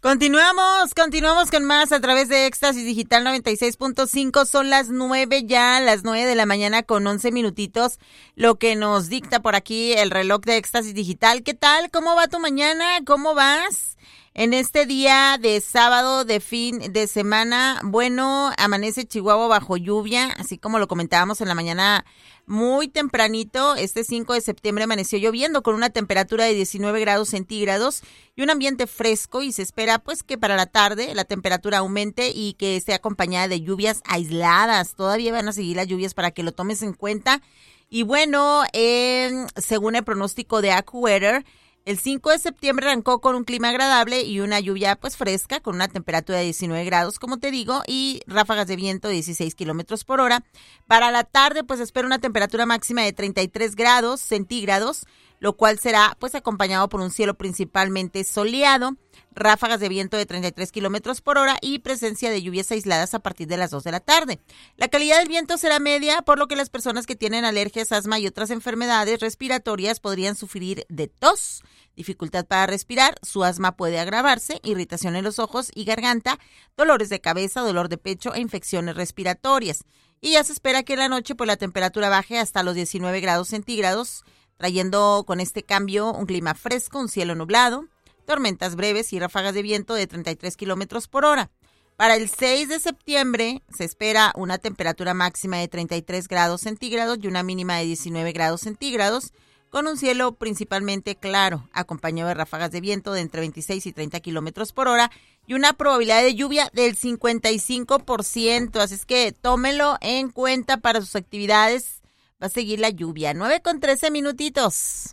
Continuamos con más a través de Éxtasis Digital 96.5. Son las 9 ya, las 9 de la mañana con 11 minutitos, lo que nos dicta por aquí el reloj de Éxtasis Digital. ¿Qué tal? ¿Cómo va tu mañana? ¿Cómo vas? En este día de sábado de fin de semana, bueno, amanece Chihuahua bajo lluvia, así como lo comentábamos en la mañana muy tempranito. Este 5 de septiembre amaneció lloviendo con una temperatura de 19 grados centígrados y un ambiente fresco, y se espera pues que para la tarde la temperatura aumente y que esté acompañada de lluvias aisladas. Todavía van a seguir las lluvias para que lo tomes en cuenta. Y bueno, según el pronóstico de AccuWeather, el 5 de septiembre arrancó con un clima agradable y una lluvia pues fresca con una temperatura de 19 grados, como te digo, y ráfagas de viento de 16 kilómetros por hora. Para la tarde pues espera una temperatura máxima de 33 grados centígrados, lo cual será pues acompañado por un cielo principalmente soleado, ráfagas de viento de 33 kilómetros por hora y presencia de lluvias aisladas a partir de las 2 de la tarde. La calidad del viento será media, por lo que las personas que tienen alergias, asma y otras enfermedades respiratorias podrían sufrir de tos, dificultad para respirar, su asma puede agravarse, irritación en los ojos y garganta, dolores de cabeza, dolor de pecho e infecciones respiratorias. Y ya se espera que en la noche pues la temperatura baje hasta los 19 grados centígrados, trayendo con este cambio un clima fresco, un cielo nublado, tormentas breves y ráfagas de viento de 33 kilómetros por hora. Para el 6 de septiembre se espera una temperatura máxima de 33 grados centígrados y una mínima de 19 grados centígrados, con un cielo principalmente claro, acompañado de ráfagas de viento de entre 26 y 30 kilómetros por hora y una probabilidad de lluvia del 55%. Así es que tómelo en cuenta para sus actividades. Va a seguir la lluvia. 9 con 13 minutitos.